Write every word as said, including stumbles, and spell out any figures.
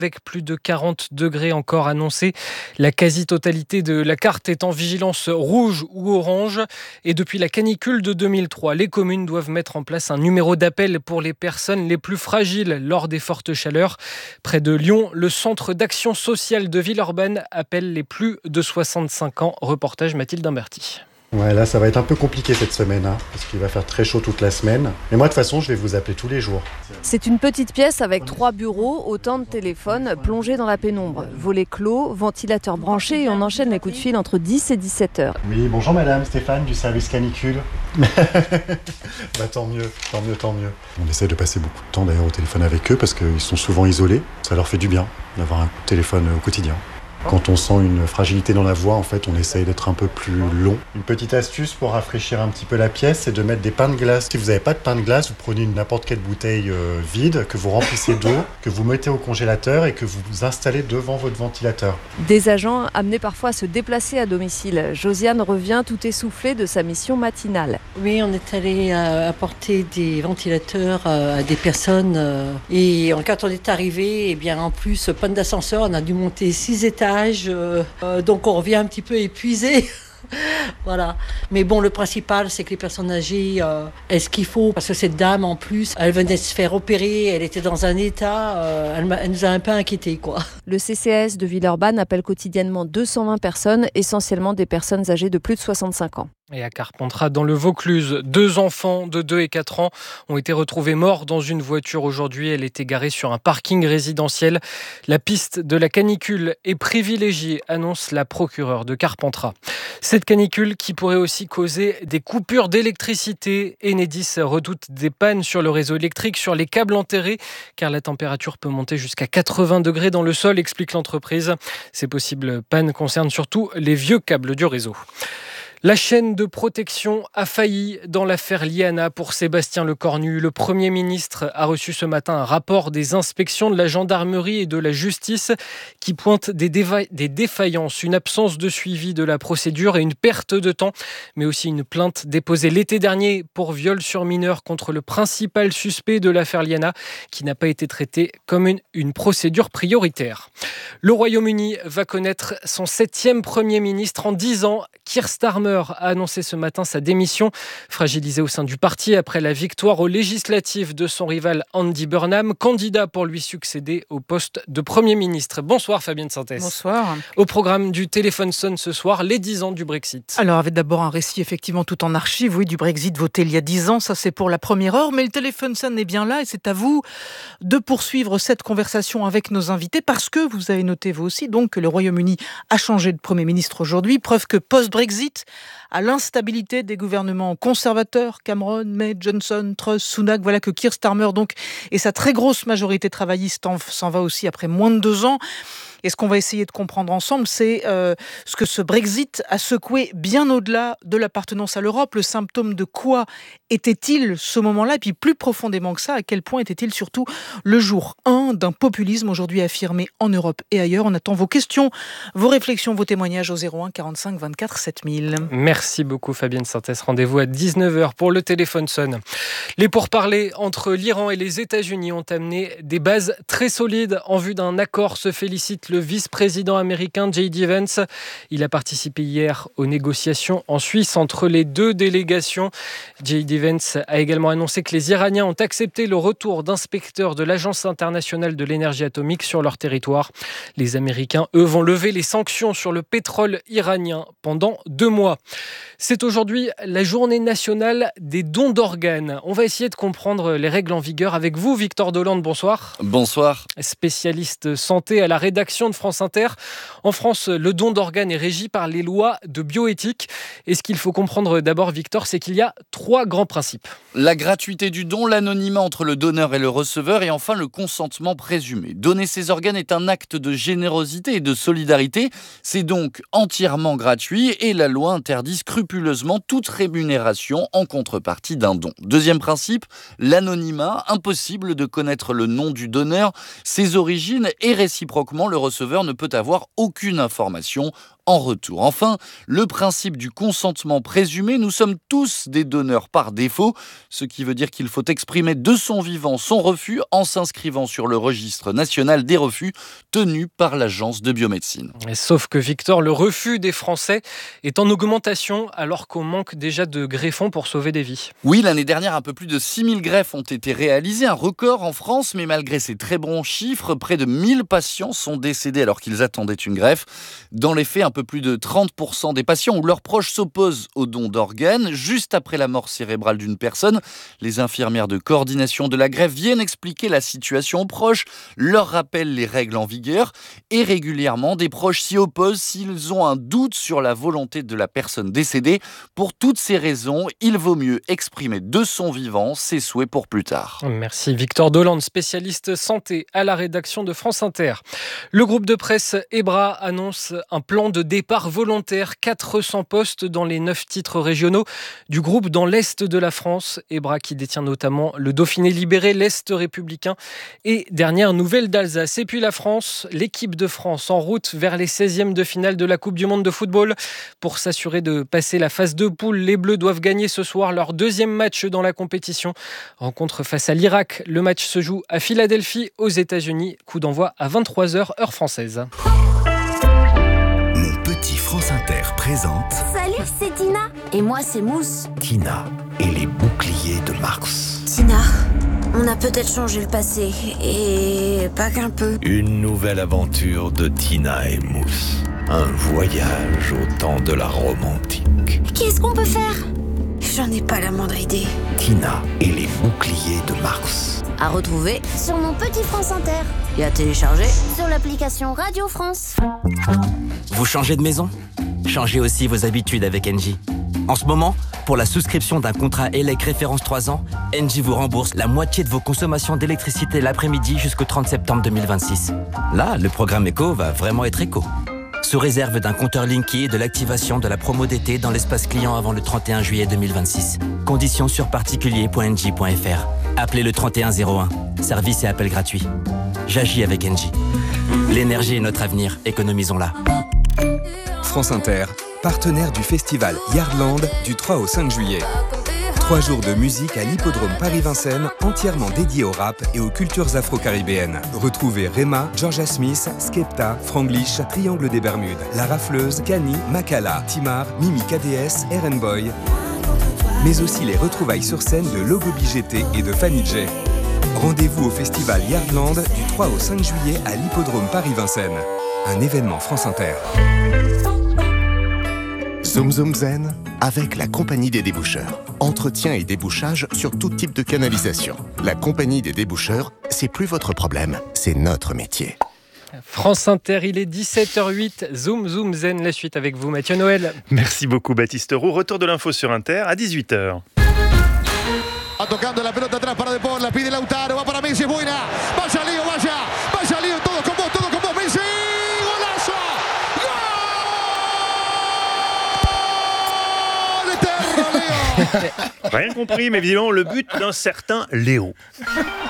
avec plus de quarante degrés encore annoncés. La quasi-totalité de la carte est en vigilance rouge ou orange. Et depuis la canicule de deux mille trois, les communes doivent mettre en place un numéro d'appel pour les personnes les plus fragiles lors des fortes chaleurs. Près de Lyon, le centre d'action sociale de Villeurbanne appelle les plus de soixante-cinq ans. Reportage Mathilde Imberti. Ouais, là, ça va être un peu compliqué cette semaine, hein, parce qu'il va faire très chaud toute la semaine. Mais moi, de toute façon, je vais vous appeler tous les jours. C'est une petite pièce avec trois bureaux, autant de téléphones plongés dans la pénombre. Volets clos, ventilateur branché et on enchaîne les coups de fil entre dix et dix-sept heures. Oui, bonjour madame, Stéphane du service canicule. Bah tant mieux, tant mieux, tant mieux. On essaie de passer beaucoup de temps d'ailleurs au téléphone avec eux parce qu'ils sont souvent isolés. Ça leur fait du bien d'avoir un coup de téléphone au quotidien. Quand on sent une fragilité dans la voix, en fait, on essaye d'être un peu plus long. Une petite astuce pour rafraîchir un petit peu la pièce, c'est de mettre des pains de glace. Si vous n'avez pas de pain de glace, vous prenez une n'importe quelle bouteille euh, vide, que vous remplissez d'eau, que vous mettez au congélateur et que vous vous installez devant votre ventilateur. Des agents amenés parfois à se déplacer à domicile. Josiane revient tout essoufflée de sa mission matinale. Oui, on est allé euh, apporter des ventilateurs euh, à des personnes. Euh, et quand on est arrivé, eh bien, en plus, panne d'ascenseur, on a dû monter six étages. Euh, euh, donc on revient un petit peu épuisé. Voilà. Mais bon, le principal, c'est que les personnes âgées euh, aient ce qu'il faut. Parce que cette dame, en plus, elle venait de se faire opérer, elle était dans un état, euh, elle, elle nous a un peu inquiétés, quoi. Le C C A S de Villeurbanne appelle quotidiennement deux cent vingt personnes, essentiellement des personnes âgées de plus de soixante-cinq ans. Et à Carpentras, dans le Vaucluse, deux enfants de deux et quatre ans ont été retrouvés morts dans une voiture aujourd'hui. Elle était garée sur un parking résidentiel. La piste de la canicule est privilégiée, annonce la procureure de Carpentras. Cette canicule qui pourrait aussi causer des coupures d'électricité. Enedis redoute des pannes sur le réseau électrique, sur les câbles enterrés, car la température peut monter jusqu'à quatre-vingts degrés dans le sol, explique l'entreprise. Ces possibles pannes concernent surtout les vieux câbles du réseau. La chaîne de protection a failli dans l'affaire Liana pour Sébastien Lecornu. Le Premier ministre a reçu ce matin un rapport des inspections de la gendarmerie et de la justice qui pointe des, déva- des défaillances, une absence de suivi de la procédure et une perte de temps, mais aussi une plainte déposée l'été dernier pour viol sur mineur contre le principal suspect de l'affaire Liana qui n'a pas été traité comme une, une procédure prioritaire. Le Royaume-Uni va connaître son septième Premier ministre en dix ans. Keir Starmer a annoncé ce matin sa démission, fragilisée au sein du parti après la victoire aux législatives de son rival Andy Burnham, candidat pour lui succéder au poste de Premier ministre. Bonsoir Fabienne Santès. Bonsoir. Au programme du Téléphone sonne ce soir, les dix ans du Brexit. Alors avec d'abord un récit effectivement tout en archive, oui, du Brexit voté il y a dix ans, ça c'est pour la première heure, mais le Téléphone sonne est bien là et c'est à vous de poursuivre cette conversation avec nos invités parce que vous avez noté vous aussi donc que le Royaume-Uni a changé de Premier ministre aujourd'hui, preuve que post-Brexit, à l'instabilité des gouvernements conservateurs, Cameron, May, Johnson, Truss, Sunak, voilà que Keir Starmer donc et sa très grosse majorité travailliste s'en va aussi après moins de deux ans. Et ce qu'on va essayer de comprendre ensemble, c'est euh, ce que ce Brexit a secoué bien au-delà de l'appartenance à l'Europe. Le symptôme de quoi était-il ce moment-là ? Et puis plus profondément que ça, à quel point était-il surtout le jour un d'un populisme aujourd'hui affirmé en Europe et ailleurs ? On attend vos questions, vos réflexions, vos témoignages au zéro un quarante-cinq vingt-quatre sept mille. Merci beaucoup Fabienne Santès. Rendez-vous à dix-neuf heures pour le Téléphone sonne. Les pourparlers entre l'Iran et les États-Unis ont amené des bases très solides en vue d'un accord, se félicite le vice-président américain J D Vance. Il a participé hier aux négociations en Suisse entre les deux délégations. J D Vance a également annoncé que les Iraniens ont accepté le retour d'inspecteurs de l'Agence internationale de l'énergie atomique sur leur territoire. Les Américains, eux, vont lever les sanctions sur le pétrole iranien pendant deux mois. C'est aujourd'hui la journée nationale des dons d'organes. On va essayer de comprendre les règles en vigueur avec vous, Victor Dolande. Bonsoir. Bonsoir. Spécialiste santé à la rédaction de France Inter. En France, le don d'organes est régi par les lois de bioéthique. Et ce qu'il faut comprendre d'abord, Victor, c'est qu'il y a trois grands principes. La gratuité du don, l'anonymat entre le donneur et le receveur et enfin le consentement présumé. Donner ses organes est un acte de générosité et de solidarité. C'est donc entièrement gratuit et la loi interdit scrupuleusement toute rémunération en contrepartie d'un don. Deuxième principe, l'anonymat. Impossible de connaître le nom du donneur, ses origines et réciproquement le receveur ne peut avoir aucune information en retour. Enfin, le principe du consentement présumé, nous sommes tous des donneurs par défaut, ce qui veut dire qu'il faut exprimer de son vivant son refus en s'inscrivant sur le registre national des refus tenu par l'Agence de biomédecine. Et sauf que Victor, le refus des Français est en augmentation alors qu'on manque déjà de greffons pour sauver des vies. Oui, l'année dernière, un peu plus de six mille greffes ont été réalisées, un record en France, mais malgré ces très bons chiffres, près de mille patients sont décédés alors qu'ils attendaient une greffe. Dans les faits, un peu plus de trente pour cent des patients ou leurs proches s'opposent au don d'organes. Juste après la mort cérébrale d'une personne, les infirmières de coordination de la greffe viennent expliquer la situation aux proches, leur rappellent les règles en vigueur et régulièrement, des proches s'y opposent s'ils ont un doute sur la volonté de la personne décédée. Pour toutes ces raisons, il vaut mieux exprimer de son vivant ses souhaits pour plus tard. Merci Victor Dolande, spécialiste santé à la rédaction de France Inter. Le groupe de presse EBRA annonce un plan de départ volontaire, quatre cents postes dans les neuf titres régionaux du groupe dans l'Est de la France. EBRA qui détient notamment le Dauphiné libéré, l'Est républicain et dernière nouvelle d'Alsace. Et puis la France, l'équipe de France en route vers les seizièmes de finale de la Coupe du Monde de football. Pour s'assurer de passer la phase de poule, les Bleus doivent gagner ce soir leur deuxième match dans la compétition. Rencontre face à l'Irak. Le match se joue à Philadelphie, aux États-Unis. Coup d'envoi à vingt-trois heures, heure française. Mon petit France Inter présente... Salut, c'est Tina. Et moi, c'est Mousse. Tina et les boucliers de Mars. Tina, on a peut-être changé le passé. Et pas qu'un peu. Une nouvelle aventure de Tina et Mousse. Un voyage au temps de la Rome antique. Qu'est-ce qu'on peut faire ? J'en ai pas la moindre idée. Tina et les boucliers de Mars. À retrouver sur mon petit France Inter. Et à télécharger sur l'application Radio France. Vous changez de maison ? Changez aussi vos habitudes avec Engie. En ce moment, pour la souscription d'un contrat E L E C référence trois ans, Engie vous rembourse la moitié de vos consommations d'électricité l'après-midi jusqu'au trente septembre deux mille vingt-six. Là, le programme éco va vraiment être éco. Sous réserve d'un compteur Linky et de l'activation de la promo d'été dans l'espace client avant le trente et un juillet deux mille vingt-six. Conditions sur particulier point engie point f r. Appelez le trente et un zéro un. Service et appel gratuit. J'agis avec Engie. L'énergie est notre avenir. Économisons-la. France Inter, partenaire du festival Yardland du trois au cinq juillet. Trois jours de musique à l'hippodrome Paris-Vincennes, entièrement dédié au rap et aux cultures afro-caribéennes. Retrouvez Rema, Georgia Smith, Skepta, Franglish, Triangle des Bermudes, La Rafleuse, Kani, Makala, Timar, Mimi K D S, Eren Boy. Mais aussi les retrouvailles sur scène de Logo B G T et de Fanny J. Rendez-vous au festival Yardland du trois au cinq juillet à l'hippodrome Paris-Vincennes. Un événement France Inter. Zoom Zoom Zen avec la Compagnie des déboucheurs. Entretien et débouchage sur tout type de canalisation. La Compagnie des déboucheurs, c'est plus votre problème, c'est notre métier. France Inter, il est dix-sept heures huit. Zoom Zoom Zen, la suite avec vous, Mathieu Noël. Merci beaucoup, Baptiste Roux. Retour de l'info sur Inter à dix-huit heures. Tocando la pelota atrás para De Paul, la pide Lautaro, va para Messi, buena. Vaya lío, vaya, vaya lío, todo con vos, todo con vos, Messi. Golazo. Gol! Eterno, Léo. Rien compris, mais visiblement le but d'un certain Léo.